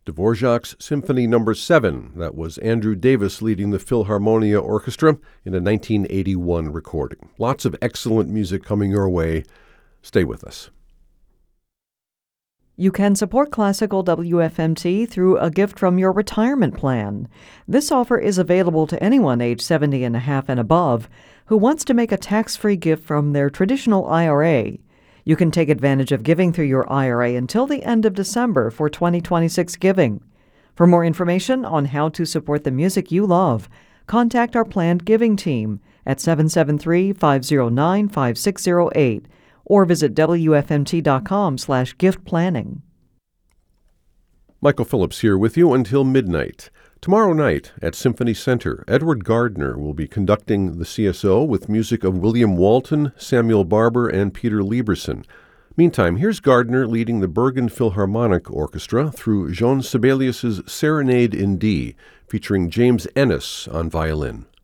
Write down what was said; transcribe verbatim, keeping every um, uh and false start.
Dvorak's Symphony Number seven. That was Andrew Davis leading the Philharmonia Orchestra in a nineteen eighty-one recording. Lots of excellent music coming your way. Stay with us. You can support Classical W F M T through a gift from your retirement plan. This offer is available to anyone age seventy and a half and above who wants to make a tax-free gift from their traditional I R A. You can take advantage of giving through your I R A until the end of December for twenty twenty-six giving. For more information on how to support the music you love, contact our planned giving team at seven seven three, five zero nine, five six zero eight or visit W F M T dot com slash gift planning. Michael Phillips here with you until midnight. Tomorrow night at Symphony Center, Edward Gardner will be conducting the C S O with music of William Walton, Samuel Barber, and Peter Lieberson. Meantime, here's Gardner leading the Bergen Philharmonic Orchestra through Jean Sibelius's Serenade in D, featuring James Ennis on violin.